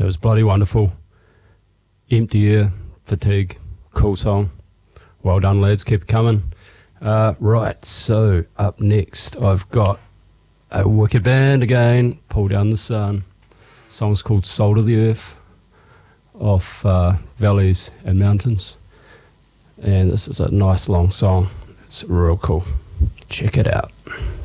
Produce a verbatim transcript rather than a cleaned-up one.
That was bloody wonderful. Empty Air, Fatigue, cool song. Well done, lads, keep it coming. Uh, right, so up next I've got a wicked band again, Pull Down the Sun. The song's called Soul to the Earth, off uh, Valleys and Mountains. And this is a nice long song. It's real cool. Check it out.